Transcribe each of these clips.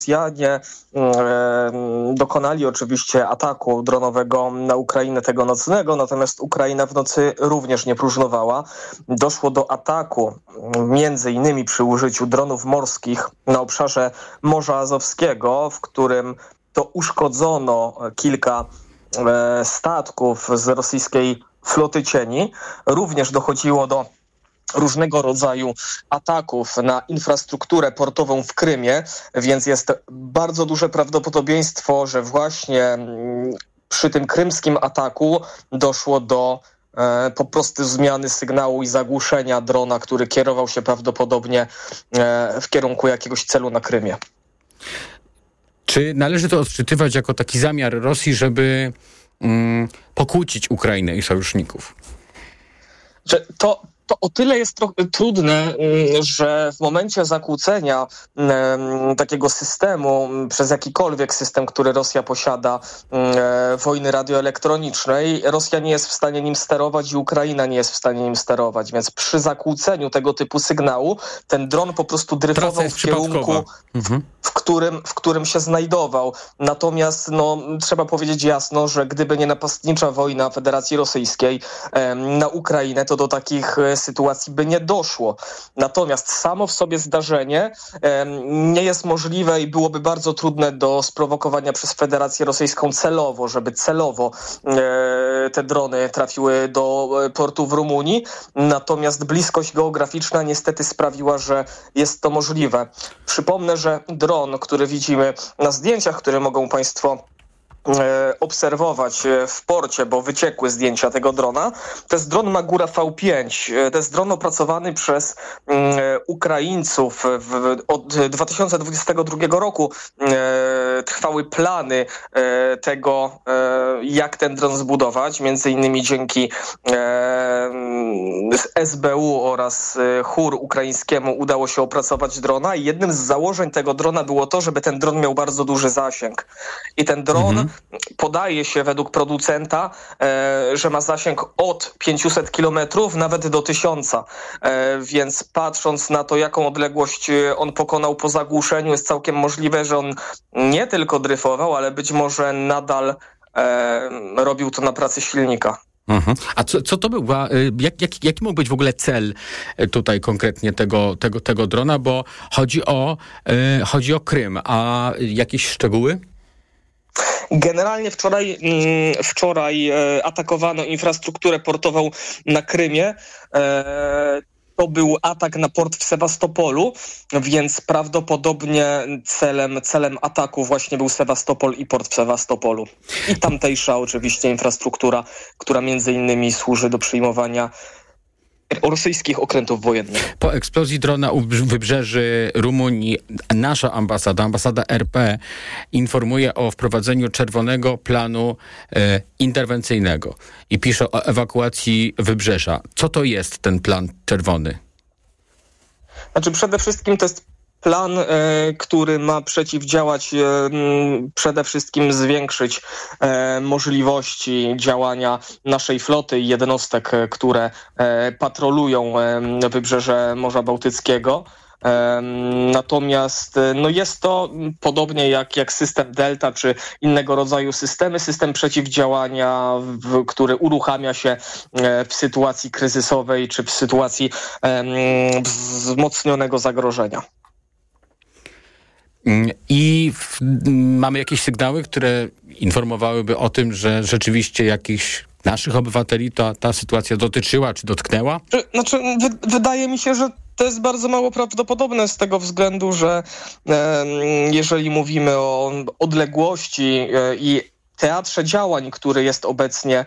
Rosjanie dokonali oczywiście ataku dronowego na Ukrainę tego nocnego, natomiast Ukraina w nocy również nie próżnowała. Doszło do ataku między innymi przy użyciu dronów morskich na obszarze Morza Azowskiego, w którym to uszkodzono kilka statków z rosyjskiej floty cieni. Również dochodziło do różnego rodzaju ataków na infrastrukturę portową w Krymie, więc jest bardzo duże prawdopodobieństwo, że właśnie przy tym krymskim ataku doszło do po prostu zmiany sygnału i zagłuszenia drona, który kierował się prawdopodobnie w kierunku jakiegoś celu na Krymie. Czy należy to odczytywać jako taki zamiar Rosji, żeby pokłócić Ukrainę i sojuszników? Że to o tyle jest trudne, że w momencie zakłócenia takiego systemu przez jakikolwiek system, który Rosja posiada, wojny radioelektronicznej, Rosja nie jest w stanie nim sterować i Ukraina nie jest w stanie nim sterować. Więc przy zakłóceniu tego typu sygnału ten dron po prostu dryfował w kierunku, w którym się znajdował. Natomiast trzeba powiedzieć jasno, że gdyby nie napastnicza wojna Federacji Rosyjskiej na Ukrainę, to do takich sytuacji by nie doszło. Natomiast samo w sobie zdarzenie nie jest możliwe i byłoby bardzo trudne do sprowokowania przez Federację Rosyjską celowo, żeby celowo te drony trafiły do portu w Rumunii. Natomiast bliskość geograficzna niestety sprawiła, że jest to możliwe. Przypomnę, że dron, który widzimy na zdjęciach, które mogą Państwo obserwować w porcie, bo wyciekły zdjęcia tego drona. To jest dron Magura V5. To jest dron opracowany przez Ukraińców. Od 2022 roku trwały plany tego, jak ten dron zbudować. Między innymi dzięki SBU oraz chór ukraińskiemu udało się opracować drona i jednym z założeń tego drona było to, żeby ten dron miał bardzo duży zasięg. I ten dron podaje się według producenta, że ma zasięg od 500 kilometrów nawet do 1000. Więc patrząc na to, jaką odległość on pokonał po zagłuszeniu, jest całkiem możliwe, że on nie tylko dryfował, ale być może nadal robił to na pracy silnika. A co to był? Jaki mógł być w ogóle cel tutaj konkretnie tego drona? Bo chodzi o Krym. A jakieś szczegóły? Generalnie wczoraj atakowano infrastrukturę portową na Krymie. To był atak na port w Sewastopolu, więc prawdopodobnie celem ataku właśnie był Sewastopol i port w Sewastopolu. I tamtejsza oczywiście infrastruktura, która między innymi służy do przyjmowania rosyjskich okrętów wojennych. Po eksplozji drona u wybrzeży Rumunii nasza ambasada RP informuje o wprowadzeniu czerwonego planu interwencyjnego i pisze o ewakuacji wybrzeża. Co to jest ten plan czerwony? Znaczy przede wszystkim to jest plan, który ma przeciwdziałać, przede wszystkim zwiększyć możliwości działania naszej floty i jednostek, które patrolują wybrzeże Morza Bałtyckiego. Natomiast jest to podobnie jak system Delta czy innego rodzaju system przeciwdziałania, który uruchamia się w sytuacji kryzysowej czy w sytuacji wzmocnionego zagrożenia. I mamy jakieś sygnały, które informowałyby o tym, że rzeczywiście jakichś naszych obywateli ta sytuacja dotyczyła czy dotknęła? Wydaje mi się, że to jest bardzo mało prawdopodobne z tego względu, że jeżeli mówimy o odległości i teatrze działań, który jest obecnie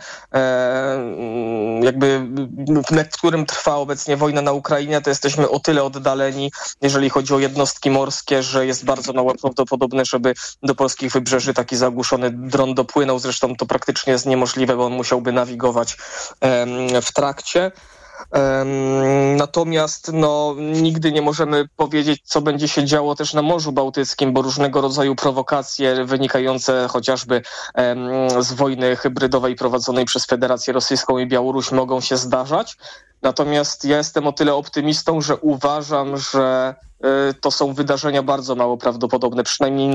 w którym trwa obecnie wojna na Ukrainie, to jesteśmy o tyle oddaleni, jeżeli chodzi o jednostki morskie, że jest bardzo mało prawdopodobne, żeby do polskich wybrzeży taki zagłuszony dron dopłynął. Zresztą to praktycznie jest niemożliwe, bo on musiałby nawigować w trakcie. Natomiast nigdy nie możemy powiedzieć, co będzie się działo też na Morzu Bałtyckim, bo różnego rodzaju prowokacje wynikające chociażby z wojny hybrydowej prowadzonej przez Federację Rosyjską i Białoruś mogą się zdarzać. Natomiast ja jestem o tyle optymistą, że uważam, że to są wydarzenia bardzo mało prawdopodobne, przynajmniej